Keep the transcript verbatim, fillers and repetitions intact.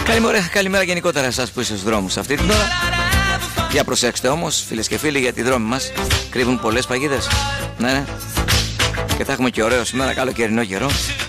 Καλημέρα, καλημέρα γενικότερα εσάς που είστε στους δρόμους αυτή την ώρα. Για προσέξτε όμως, φίλες και φίλοι, γιατί οι δρόμοι μας κρύβουν πολλές παγίδες. Ναι, ναι. Και θα έχουμε και ωραίο σήμερα, καλοκαιρινό καιρό.